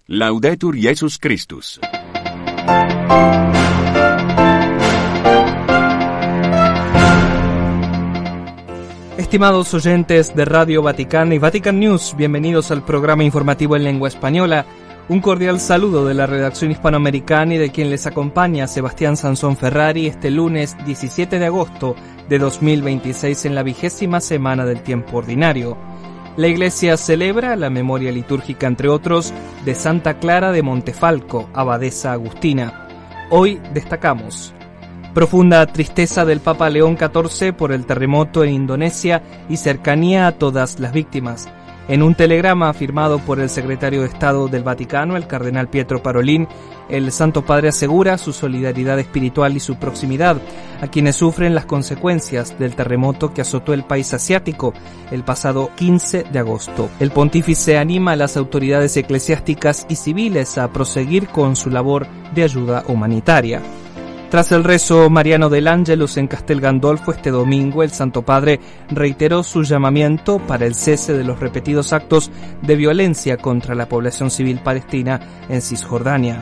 Laudetur Jesus Christus. Estimados oyentes de Radio Vaticana y Vatican News, bienvenidos al programa informativo en lengua española. Un cordial saludo de la redacción hispanoamericana y de quien les acompaña, Sebastián Sansón Ferrari, este lunes 17 de agosto de 2026 en la 20ª semana del tiempo ordinario. La Iglesia celebra la memoria litúrgica, entre otros, de Santa Clara de Montefalco, abadesa agustina. Hoy destacamos: profunda tristeza del Papa León XIV por el terremoto en Indonesia y cercanía a todas las víctimas. En un telegrama firmado por el secretario de Estado del Vaticano, el cardenal Pietro Parolin, el Santo Padre asegura su solidaridad espiritual y su proximidad a quienes sufren las consecuencias del terremoto que azotó el país asiático el pasado 15 de agosto. El pontífice anima a las autoridades eclesiásticas y civiles a proseguir con su labor de ayuda humanitaria. Tras el rezo mariano del Ángelus en Castel Gandolfo este domingo, el Santo Padre reiteró su llamamiento para el cese de los repetidos actos de violencia contra la población civil palestina en Cisjordania.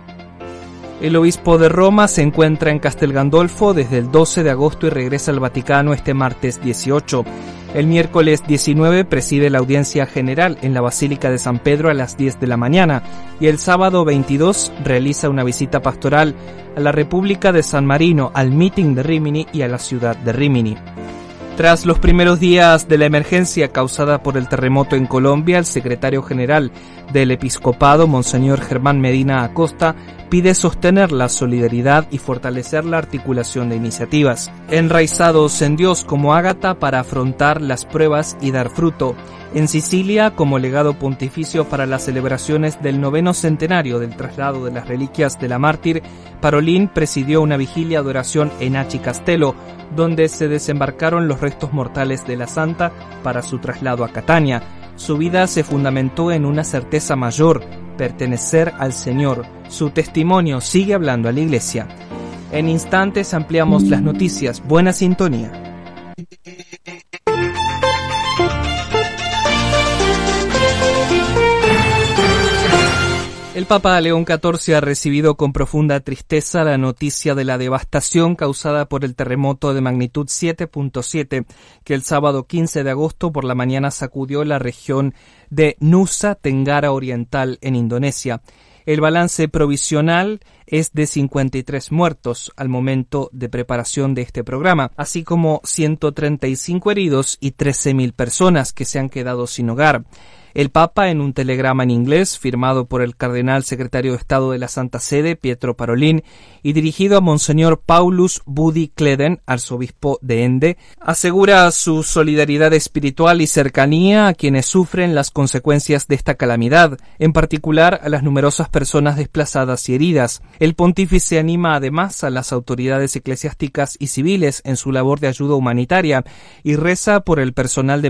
El obispo de Roma se encuentra en Castel Gandolfo desde el 12 de agosto y regresa al Vaticano este martes 18. El miércoles 19 preside la audiencia general en la Basílica de San Pedro a las 10 de la mañana y el sábado 22 realiza una visita pastoral a la República de San Marino, al Meeting de Rímini y a la ciudad de Rímini. Tras los primeros días de la emergencia causada por el terremoto en Colombia, el secretario general del Episcopado, Monseñor Germán Medina Acosta, pide sostener la solidaridad y fortalecer la articulación de iniciativas, enraizados en Dios como ágata para afrontar las pruebas y dar fruto. En Sicilia, como legado pontificio para las celebraciones del 9º centenario del traslado de las reliquias de la mártir, Parolin presidió una vigilia de oración en Aci Castello, donde se desembarcaron los restos mortales de la santa para su traslado a Catania. Su vida se fundamentó en una certeza mayor: pertenecer al Señor. Su testimonio sigue hablando a la Iglesia. En instantes ampliamos las noticias. Buena sintonía. El Papa León XIV ha recibido con profunda tristeza la noticia de la devastación causada por el terremoto de magnitud 7.7 que el sábado 15 de agosto por la mañana sacudió la región de Nusa Tenggara Oriental en Indonesia. El balance provisional es de 53 muertos al momento de preparación de este programa, así como 135 heridos y 13.000 personas que se han quedado sin hogar. El Papa, en un telegrama en inglés firmado por el cardenal secretario de Estado de la Santa Sede, Pietro Parolin, y dirigido a Monseñor Paulus Budi Kleden, arzobispo de Ende, asegura su solidaridad espiritual y cercanía a quienes sufren las consecuencias de esta calamidad, en particular a las numerosas personas desplazadas y heridas. El pontífice anima además a las autoridades eclesiásticas y civiles en su labor de ayuda humanitaria y reza por el personal de